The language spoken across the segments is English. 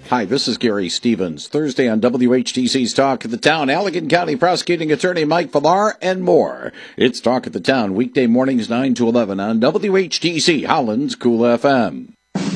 Hi, this is Gary Stevens. Thursday on WHTC's Talk of the Town, Allegan County Prosecuting Attorney Mike Villar and more. It's Talk of the Town, weekday mornings 9 to 11 on WHTC, Holland's Cool FM.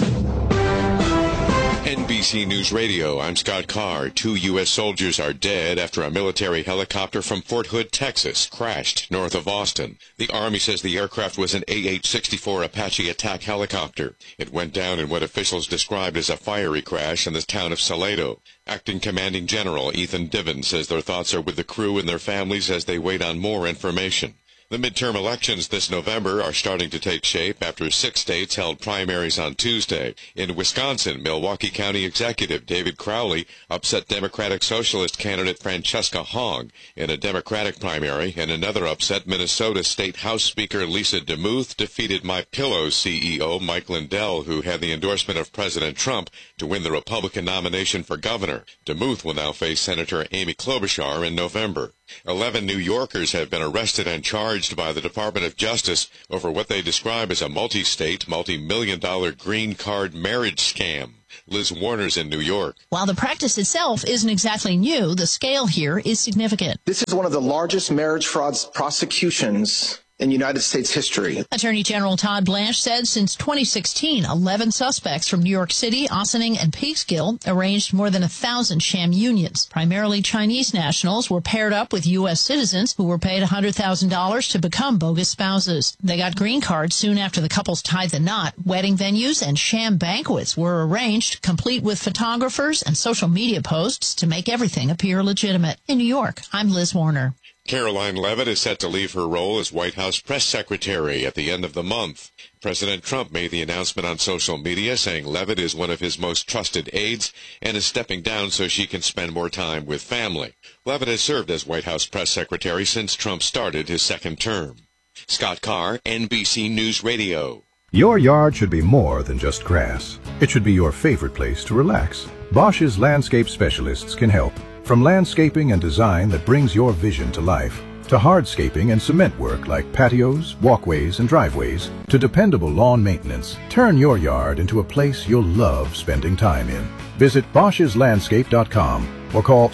NBC News Radio, I'm Scott Carr. 2 U.S. soldiers are dead after a military helicopter from Fort Hood, Texas, crashed north of Austin. The Army says the aircraft was an AH-64 Apache attack helicopter. It went down in what officials described as a fiery crash in the town of Salado. Acting Commanding General Ethan Diven says their thoughts are with the crew and their families as they wait on more information. The midterm elections this November are starting to take shape after 6 states held primaries on Tuesday. In Wisconsin, Milwaukee County Executive David Crowley upset Democratic Socialist candidate Francesca Hong in a Democratic primary, and another upset Minnesota State House Speaker Lisa DeMuth defeated MyPillow CEO Mike Lindell, who had the endorsement of President Trump to win the Republican nomination for governor. DeMuth will now face Senator Amy Klobuchar in November. 11 New Yorkers have been arrested and charged by the Department of Justice over what they describe as a multi-state, multi-million-dollar green card marriage scam. Liz Warner's in New York. While the practice itself isn't exactly new, the scale here is significant. This is one of the largest marriage fraud prosecutions in United States history. Attorney General Todd Blanche said since 2016, 11 suspects from New York City, Ossining, and Peekskill arranged more than 1,000 sham unions. Primarily Chinese nationals were paired up with U.S. citizens who were paid $100,000 to become bogus spouses. They got green cards soon after the couples tied the knot. Wedding venues and sham banquets were arranged, complete with photographers and social media posts to make everything appear legitimate. In New York, I'm Liz Warner. Caroline Leavitt is set to leave her role as White House press secretary at the end of the month. President Trump made the announcement on social media, saying Leavitt is one of his most trusted aides and is stepping down so she can spend more time with family. Leavitt has served as White House press secretary since Trump started his second term. Scott Carr, NBC News Radio. Your yard should be more than just grass. It should be your favorite place to relax. Bosch's landscape specialists can help. From landscaping and design that brings your vision to life, to hardscaping and cement work like patios, walkways, and driveways, to dependable lawn maintenance, turn your yard into a place you'll love spending time in. Visit Bosch'sLandscape.com or call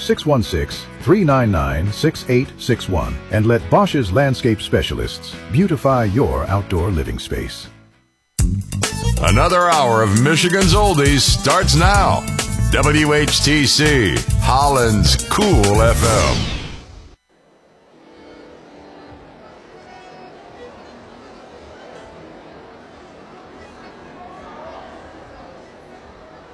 616-399-6861 and let Bosch's landscape specialists beautify your outdoor living space. Another hour of Michigan's Oldies starts now. WHTC, Holland's Cool FM.